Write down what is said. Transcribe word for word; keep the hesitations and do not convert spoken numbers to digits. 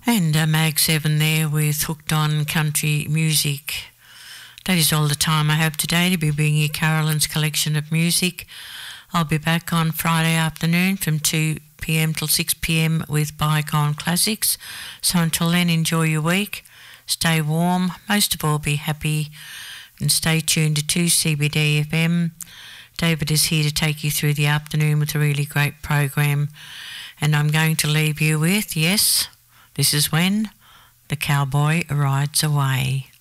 And uh, Mag seven there with Hooked on Country Music. That is all the time I have today to be bringing you Carolyn's collection of music. I'll be back on Friday afternoon from two p.m. till six p.m. with Bygone Classics. So until then, enjoy your week. Stay warm. Most of all, be happy. And stay tuned to two C B D F M. David is here to take you through the afternoon with a really great program. And I'm going to leave you with, yes, this is when the cowboy rides away.